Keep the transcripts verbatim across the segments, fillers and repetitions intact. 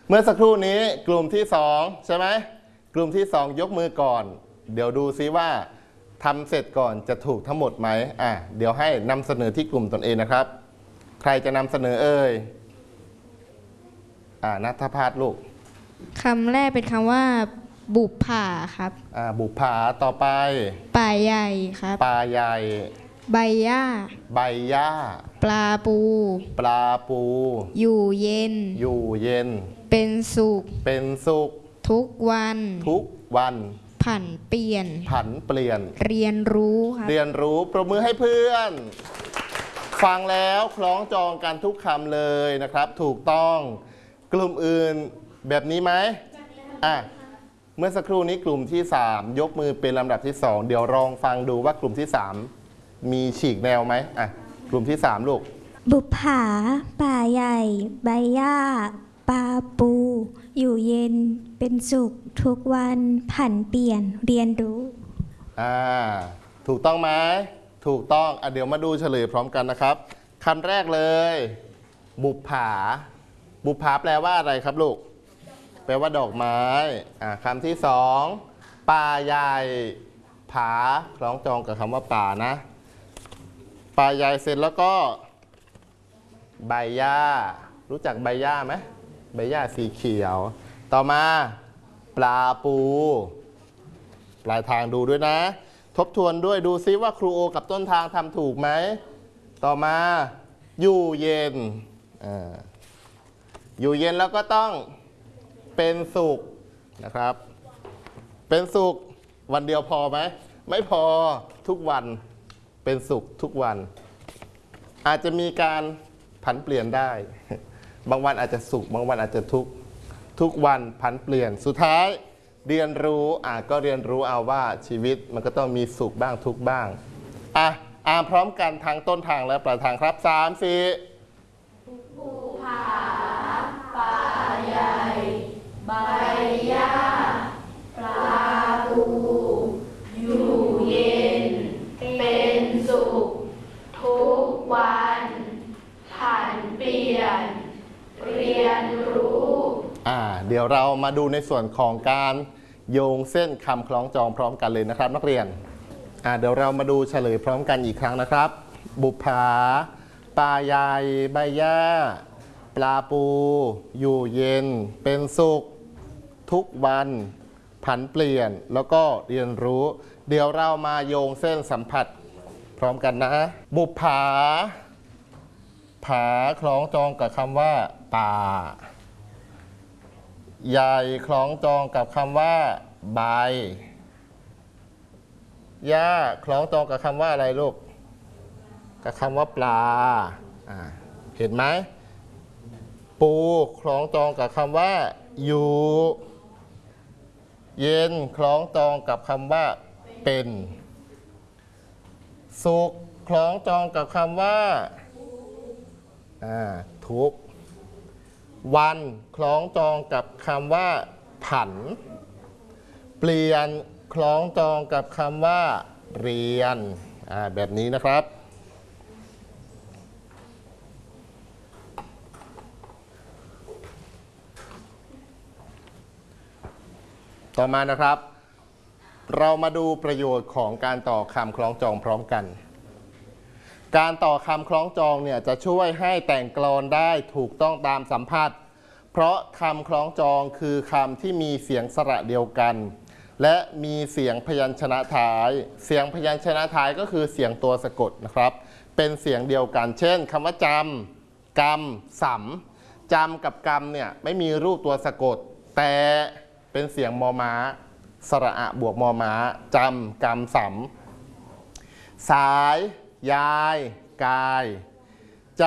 เมื่อสักครู่นี้กลุ่มที่สองใช่ไหมกลุ่มที่สองยกมือก่อนเดี๋ยวดูซิว่าทำเสร็จก่อนจะถูกทั้งหมดไหมอ่ะเดี๋ยวให้นำเสนอที่กลุ่มตนเองนะครับใครจะนำเสนอเอ่ยอ่าณัฐภาสลูกคำแรกเป็นคำว่าบุปผาครับอ่าบุปผาต่อไปป่าใหญ่ครับป่าใหญ่ใบหญ้าใบหญ้าปลาปูปลาปูอยู่เย็นอยู่เย็นเป็นสุขเป็นสุขทุกวันทุกวันผันเปลี่ยนผันเปลี่ยนเรียนรู้ครับเรียนรู้ปรบมือให้เพื่อนฟังแล้วคล้องจองกันทุกคำเลยนะครับถูกต้องกลุ่มอื่นแบบนี้ไหมอ่ะเมื่อสักครู่นี้กลุ่มที่สามยกมือเป็นลำดับที่สองเดี๋ยวลองฟังดูว่ากลุ่มที่สามมีฉีกแนวไหมอ่ะกลุ่มที่สามลูกบุปผาป่าใหญ่ใบหญ้าปลาปูอยู่เย็นเป็นสุขทุกวันผันเปลี่ยนเรียนรู้อ่าถูกต้องไหมถูกต้องอ่ะเดี๋ยวมาดูเฉลยพร้อมกันนะครับคำแรกเลยบุปผาบุปผาแปลว่าอะไรครับลูกแปลว่าดอกไม้อ่าคำที่สองป่าใหญ่ผาคล้องจองกับคำว่าป่านะป่าใหญ่เสร็จแล้วก็ใบหญ้ารู้จักใบหญ้าไหมใบหญ้าสีเขียวต่อมาปลาปูปลายทางดูด้วยนะทบทวนด้วยดูซิว่าครูโอกับต้นทางทำถูกไหมต่อมาอยู่เย็นอ่าอยู่เย็นแล้วก็ต้องเป็นสุขนะครับเป็นสุขวันเดียวพอไหมไม่พอทุกวันเป็นสุขทุกวันอาจจะมีการผันเปลี่ยนได้บางวันอาจจะสุขบางวันอาจจะทุกข์ทุกวันผันเปลี่ยนสุดท้ายเรียนรู้อ่ะก็เรียนรู้เอาว่าชีวิตมันก็ต้องมีสุขบ้างทุกข์บ้างอ่ะอ่านพร้อมกันทางต้นทางและปลายทางครับสามสี่ภูผาป่าใหญ่ใบหญ้าปลาปูอยู่เย็นเป็นสุขทุกวันผันเปลี่ยนเรียนรู้อ่าเดี๋ยวเรามาดูในส่วนของการโยงเส้นคำคล้องจองพร้อมกันเลยนะครับนักเรียนอ่าเดี๋ยวเรามาดูเฉลยพร้อมกันอีกครั้งนะครับบุปผาป่าใหญ่ใบหญ้าปลาปูอยู่เย็นเป็นสุขทุกวันผันเปลี่ยนแล้วก็เรียนรู้เดี๋ยวเรามาโยงเส้นสัมผัสพร้อมกันนะบุปผาผาคล้องจองกับคำว่าป่าใหญ่คล้องจองกับคำว่าใบหญ้าคล้องจองกับคำว่าอะไรลูกกับคำว่าปลาอ่าเห็นไหมปูคล้องจองกับคำว่าอยู่เย็นคล้องจองกับคำว่าเป็นสุขคล้องจองกับคำว่าอ่าทุกวันคล้องจองกับคำว่าผันเปลี่ยนคล้องจองกับคำว่าเรียนอ่าแบบนี้นะครับต่อมานะครับเรามาดูประโยชน์ของการต่อคำคล้องจองพร้อมกันการต่อคำคล้องจองเนี่ยจะช่วยให้แต่งกลอนได้ถูกต้องตามสัมผัสเพราะคำคล้องจองคือคำที่มีเสียงสระเดียวกันและมีเสียงพยัญชนะท้ายเสียงพยัญชนะท้ายก็คือเสียงตัวสะกดนะครับเป็นเสียงเดียวกันเช่นคำว่าจำกำสำจำกับกำเนี่ยไม่มีรูปตัวสะกดแต่เป็นเสียงมอม้าสระอะบวกมอม้าจำกำสำสายยายกายใจ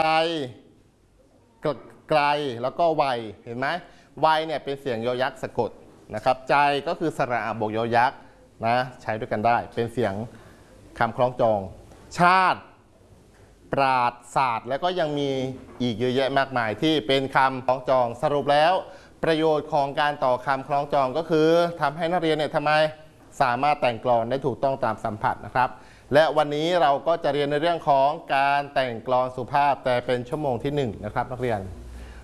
ไกลแล้วก็ไวเห็นไหมไวเนี่ยเป็นเสียงยอยักษ์สะกดนะครับใจก็คือสระอะบวกยอยักษ์นะใช้ด้วยกันได้เป็นเสียงคำคล้องจองชาติปราดศาสตร์แล้วก็ยังมีอีกเยอะแยะมากมายที่เป็นคำคล้องจองสรุปแล้วประโยชน์ของการต่อคำคล้องจองก็คือทำให้นักเรียนเนี่ยทำไมสามารถแต่งกลอนได้ถูกต้องตามสัมผัสนะครับและวันนี้เราก็จะเรียนในเรื่องของการแต่งกลอนสุภาพแต่เป็นชั่วโมงที่หนึ่งนะครับนักเรียน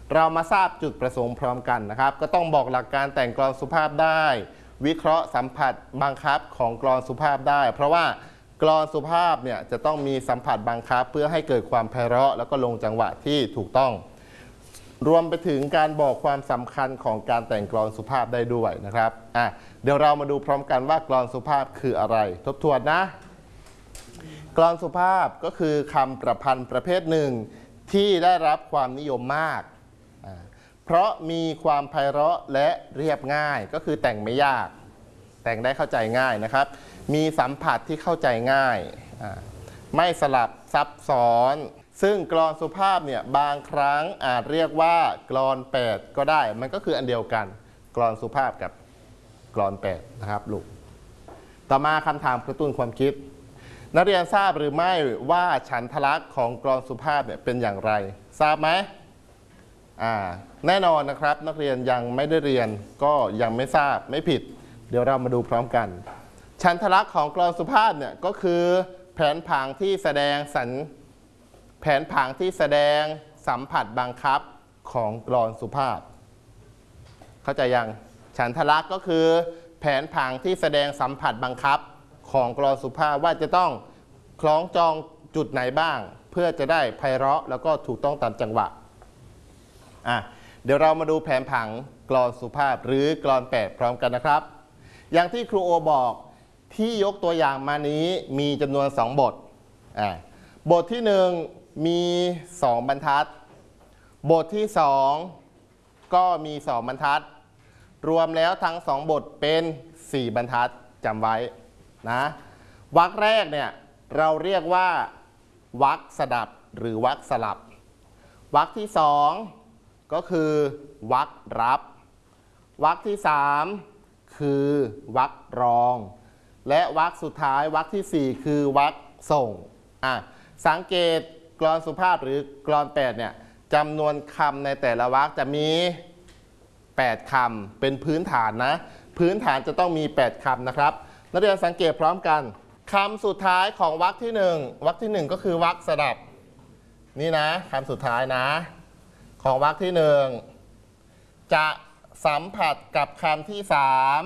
เรามาทราบจุดประสงค์พร้อมกันนะครับก็ต้องบอกหลักการแต่งกลอนสุภาพได้ วิเคราะห์สัมผัสบังคับของกลอนสุภาพได้ เพราะว่ากลอนสุภาพเนี่ยจะต้องมีสัมผัสบังคับเพื่อให้เกิดความไพเราะแล้วก็ลงจังหวะที่ถูกต้องรวมไปถึงการบอกความสำคัญของการแต่งกลอนสุภาพได้ด้วยนะครับอ่ะเดี๋ยวเรามาดูพร้อมกันว่ากลอนสุภาพคืออะไรทบทวนนะกลอนสุภาพก็คือคำประพันธ์ประเภทหนึ่งที่ได้รับความนิยมมากเพราะมีความไพเราะและเรียบง่ายก็คือแต่งไม่ยากแต่งได้เข้าใจง่ายนะครับมีสัมผัสที่เข้าใจง่ายไม่สลับซับซ้อนซึ่งกลอนสุภาพเนี่ยบางครั้งอาจเรียกว่ากลอนแปดก็ได้มันก็คืออันเดียวกันกลอนสุภาพกับกลอนแปดนะครับลูกต่อมาคำถามกระตุ้นความคิดนักเรียนทราบหรือไม่ว่าฉันทลักษณ์ของกลอนสุภาพเนี่ยเป็นอย่างไรทราบไหมอ่าแน่นอนนะครับนักเรียนยังไม่ได้เรียนก็ยังไม่ทราบไม่ผิดเดี๋ยวเรามาดูพร้อมกันฉันทลักษณ์ของกลอนสุภาพเนี่ยก็คือแผนผังที่แสดงสัญแผนผังที่แสดงสัมผัสบังคับของกลอนสุภาพเข้าใจยังฉันทลักษณ์ก็คือแผนผังที่แสดงสัมผัสบังคับของกลอนสุภาพว่าจะต้องคล้องจองจุดไหนบ้างเพื่อจะได้ไพเราะแล้วก็ถูกต้องตามจังหวะอ่ะเดี๋ยวเรามาดูแผนผังกลอนสุภาพหรือกลอนแปดพร้อมกันนะครับอย่างที่ครูโอบอกที่ยกตัวอย่างมานี้มีจำนวนสองบทอ่ะบทที่หนึ่งมีสองบรรทัดบทที่สองก็มีสองบรรทัดรวมแล้วทั้งสองบทเป็นสี่บรรทัดจำไว้นะวรรคแรกเนี่ยเราเรียกว่าวรรคสดับหรือวรรคสลับวรรคที่สองก็คือวรรครับวรรคที่สามคือวรรครองและวรรคสุดท้ายวรรคที่สี่คือวรรคส่งอ่ะสังเกตกลอนสุภาพหรือกลอนแปดเนี่ยจำนวนคำในแต่ละวรรคจะมีแปดคำเป็นพื้นฐานนะพื้นฐานจะต้องมีแปดคำนะครับนักเรียนสังเกตพร้อมกันคำสุดท้ายของวรรคที่หนึ่งวรรคที่หนึ่งก็คือวรรคสดับนี่นะคำสุดท้ายนะของวรรคที่หนึ่งจะสัมผัสกับคำที่สาม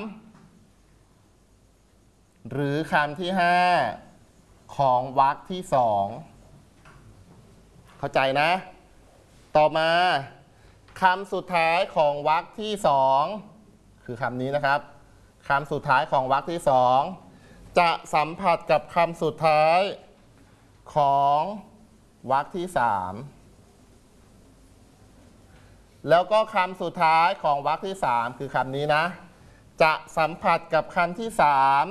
หรือคำที่ห้าของวรรคที่สองเข้าใจนะต่อมาคำสุดท้ายของวรรคที่สองคือคำนี้นะครับคำสุดท้ายของวรรคที่สองจะสัมผัสกับคำสุดท้ายของวรรคที่สามแล้วก็คำสุดท้ายของวรรคที่สามคือคำนี้นะจะสัมผัสกับคำที่สาม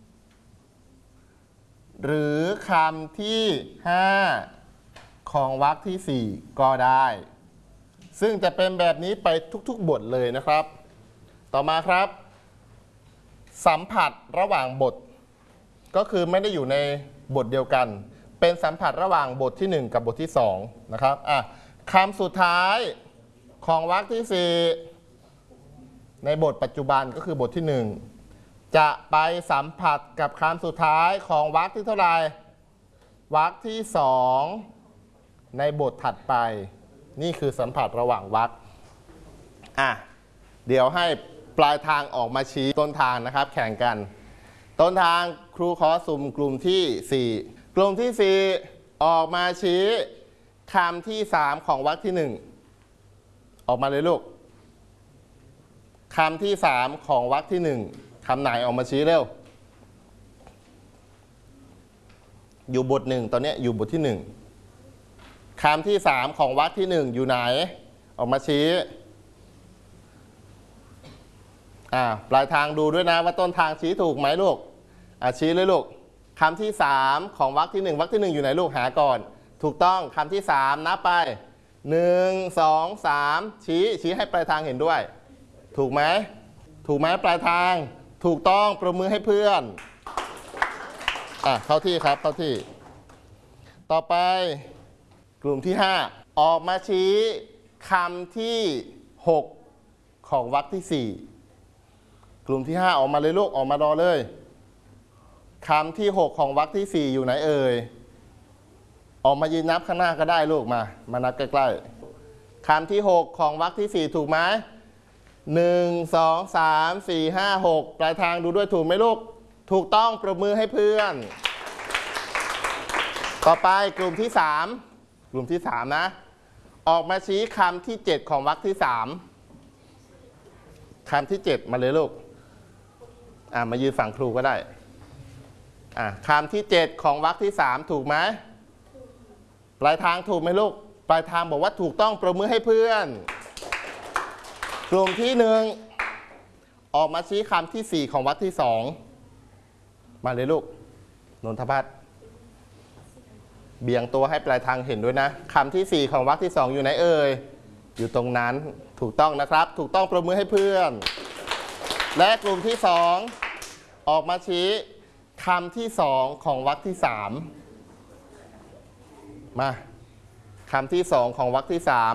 หรือคำที่ห้าของวรรคที่สี่ก็ได้ซึ่งจะเป็นแบบนี้ไปทุกๆบทเลยนะครับต่อมาครับสัมผัสระหว่างบทก็คือไม่ได้อยู่ในบทเดียวกันเป็นสัมผัสระหว่างบทที่หนึ่งกับบทที่สองนะครับอ่ะคำสุดท้ายของวรรคที่สี่ในบทปัจจุบันก็คือบทที่หนึ่งจะไปสัมผัสกับคำสุดท้ายของวรรคที่เท่าไหร่วรรคที่สองในบทถัดไปนี่คือสัมผัสระหว่างวรรคอ่ะเดี๋ยวให้ปลายทางออกมาชี้ต้นทางนะครับแข่งกันต้นทางครูขอสุ่มกลุ่มที่สี่กลุ่มที่สี่ออกมาชี้คำที่สามของวรรคที่หนึ่งออกมาเลยลูกคำที่สามของวรรคที่หนึ่งคำไหนออกมาชี้เร็วอยู่บทหนึ่งตอนนี้อยู่บทที่หนึ่งคำที่สามของวรรคที่หนึ่งอยู่ไหนออกมาชี้อ่าปลายทางดูด้วยนะว่าต้นทางชี้ถูกไหมลูกอ่าชี้เลยลูกคำที่สามของวรรคที่หนึ่งวรรคที่หนึ่งอยู่ไหนลูกหาก่อนถูกต้องคำที่สามนับไปหนึ่งสองสามชี้ชี้ให้ปลายทางเห็นด้วยถูกไหมถูกไหมปลายทางถูกต้องปรบมือให้เพื่อนอ่ะเข้าที่ครับเข้าที่ต่อไปกลุ่มที่ห้าออกมาชี้คำที่หกของวรรคที่สี่กลุ่มที่ห้าออกมาเลยลูกออกมารอเลยคำที่หกของวรรคที่สี่อยู่ไหนเอ่ยออกมายืนนับข้างหน้าก็ได้ลูกมามานับใกล้ๆคำที่หกของวรรคที่สี่ถูกไหมหนึ่งสองสามสี่ห้าหกปลายทางดูด้วยถูกไหมลูกถูกต้องปรบมือให้เพื่อนต่อไปกลุ่มที่สามกลุ่มที่สามนะออกมาชี้คำที่เจ็ดของวรรคที่สามคำที่เจ็ดมาเลยลูกอ่ามายืนฝั่งครูก็ได้อ่าคำที่เจ็ดของวรรคที่สามถูกไหมปลายทางถูกไหมลูกปลายทางบอกว่าถูกต้องปรบมือให้เพื่อนกลุ่มที่หนึ่งออกมาชี้คำที่สี่ของวรรคที่สองมาเลยลูกนนทพัฒน์เบี่ยงตัวให้ปลายทางเห็นด้วยนะคำที่สี่ของวรรคที่สองอยู่ไหนเอ่ยอยู่ตรงนั้นถูกต้องนะครับถูกต้องปรบมือให้เพื่อนและกลุ่มที่สองออกมาชี้คำที่สองของวรรคที่สามมาคำที่สองของวรรคที่สาม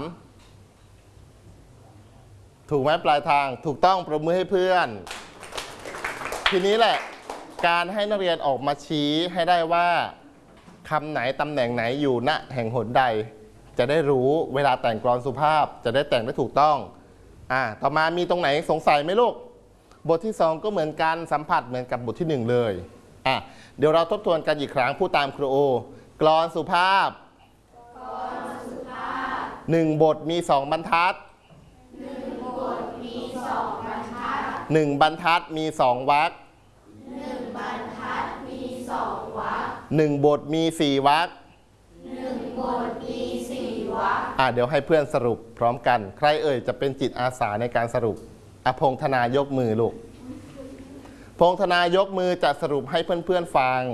ถูกไหมปลายทางถูกต้องปรบมือให้เพื่อนทีนี้แหละการให้นักเรียนออกมาชี้ให้ได้ว่าคำไหนตำแหน่งไหนอยู่ณแห่งหนใดจะได้รู้เวลาแต่งกลอนสุภาพจะได้แต่งได้ถูกต้องอ่าต่อมามีตรงไหนสงสัยไหมลูกบทที่สองก็เหมือนกันสัมผัสเหมือนกับบทที่หนึ่งเลยอ่ะเดี๋ยวเราทบทวนกันอีกครั้งพูดตามครูโอกลอนสุภาพหนึ่งบทมีสองบรรทัดหนึ่งบทมีสองบรรทัดหนึ่งบรรทัดมีสองวรรคหนึ่งบรรทัดมีสองวรรคหนึ่งบทมีสี่วรรคหนึ่งบทมีสี่วรรคอ่ะเดี๋ยวให้เพื่อนสรุปพร้อมกันใครเอ่ยจะเป็นจิตอาสาในการสรุปอพงษ์ธนายกมือลูกพงษ์ธนายกมือจะสรุปให้เพื่อนๆฟัง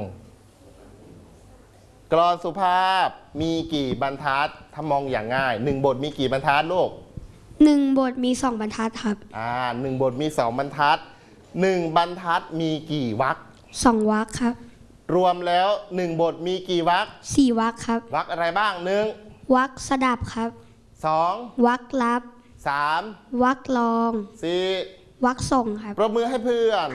กลอนสุภาพมีกี่บรรทัดถ้ามองอย่างง่ายหนึ่งบทมีกี่บรรทัดลูกหนึ่งบทมีสองบรรทัดครับอ่าหนึ่งบทมีสองบรรทัดหนึ่งบรรทัดมีกี่วรรคสองวรรคครับรวมแล้วหนึ่งบทมีกี่วรรคสี่วรรคครับวรรคอะไรบ้างหนึ่งวรรคสดับครับสองวรรคลับสามวรรครองสี่วรรคส่งครับปรบมือให้เพื่อน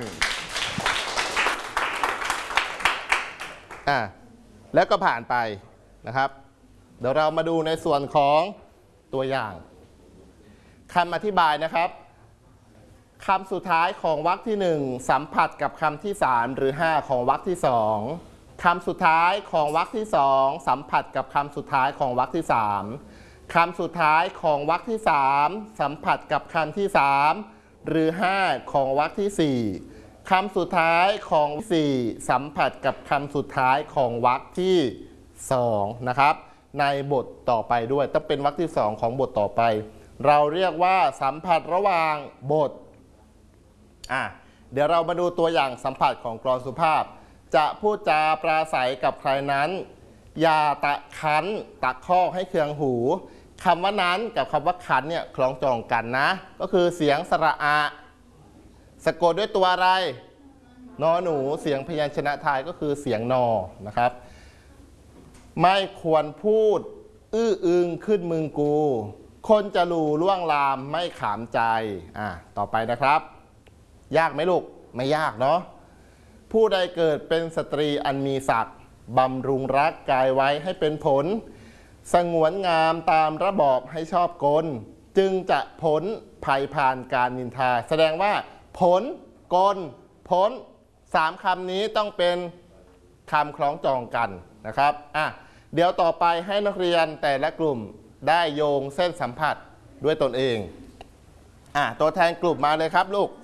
อ่าแล้วก็ผ่านไปนะครับเดี๋ยวเรามาดูในส่วนของตัวอย่างคำอธิบายนะครับคำสุดท้ายของวรรคที่หนึ่งสัมผัสกับคำที่สามหรือห้าของวรรคที่สองคำสุดท้ายของวรรคที่สองสัมผัสกับคำสุดท้ายของวรรคที่สามคำสุดท้ายของวรรคที่สามสัมผัสกับคำที่สามหรือห้าของวรรคที่สี่คำสุดท้ายของสี่สัมผัสกับคำสุดท้ายของวรรคที่สองนะครับในบทต่อไปด้วยต้องเป็นวรรคที่สองของบทต่อไปเราเรียกว่าสัมผัสระหว่างบทอ่ะเดี๋ยวเรามาดูตัวอย่างสัมผัสของกลอนสุภาพจะพูดจาปราศัยกับใครนั้นอย่าตะคันตะคอกให้เคืองหูคำว่านั้นกับคำว่าคันเนี่ยคล้องจองกันนะก็คือเสียงสระอะสะกดด้วยตัวอะไรนอหนูเสียงพยัญชนะไทยก็คือเสียงนอนะครับไม่ควรพูดอื้ออึงขึ้นมึงกูคนจะลู่ล่วงลามไม่ขามใจอ่ะต่อไปนะครับยากไหมลูกไม่ยากเนาะผู้ใดเกิดเป็นสตรีอันมีศักดิ์บำรุงรักกายไว้ให้เป็นผลสงวนงามตามระบอบให้ชอบกลจึงจะพ้นภัยผ่านการนินทาแสดงว่าผลกลพ้นสามคำนี้ต้องเป็นคำคล้องจองกันนะครับอ่ะเดี๋ยวต่อไปให้นักเรียนแต่ละกลุ่มได้โยงเส้นสัมผัสด้วยตนเองอ่ะตัวแทนกลุ่มมาเลยครับลูก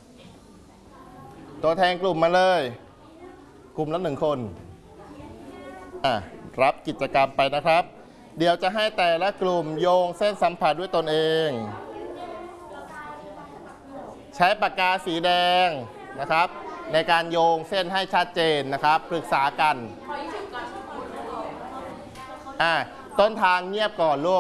ตัวแทนกลุ่มมาเลยกลุ่มละหนึ่งคนอ่ะรับกิจกรรมไปนะครับเดี๋ยวจะให้แต่ละกลุ่มโยงเส้นสัมผัสด้วยตนเองใช้ปากกาสีแดงนะครับในการโยงเส้นให้ชัดเจนนะครับปรึกษากันอ่ะต้นทางเงียบก่อนลูก